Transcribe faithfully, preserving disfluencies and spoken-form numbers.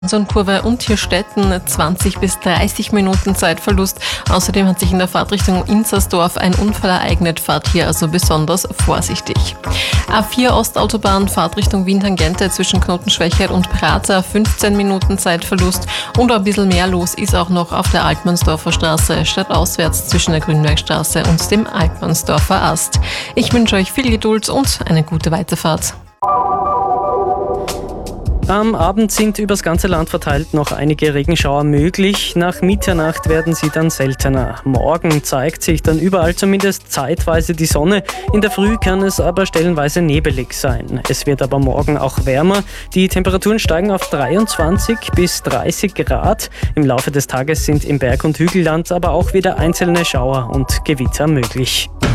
Kurve und Hirstetten zwanzig bis dreißig Minuten Zeitverlust. Außerdem hat sich in der Fahrtrichtung Inzersdorf ein Unfall ereignet. Fahrt hier also besonders vorsichtig. A vier Ostautobahn, Fahrtrichtung Wien-Tangente zwischen Knotenschwächert und Prater, fünfzehn Minuten Zeitverlust. Und ein bisschen mehr los ist auch noch auf der Altmannsdorfer Straße, stadtauswärts zwischen der Grünbergstraße und dem Altmannsdorfer Ast. Ich wünsche euch viel Geduld und eine gute Weiterfahrt. Am Abend sind übers ganze Land verteilt noch einige Regenschauer möglich. Nach Mitternacht werden sie dann seltener. Morgen zeigt sich dann überall zumindest zeitweise die Sonne. In der Früh kann es aber stellenweise nebelig sein. Es wird aber morgen auch wärmer. Die Temperaturen steigen auf dreiundzwanzig bis dreißig Grad. Im Laufe des Tages sind im Berg- und Hügelland aber auch wieder einzelne Schauer und Gewitter möglich.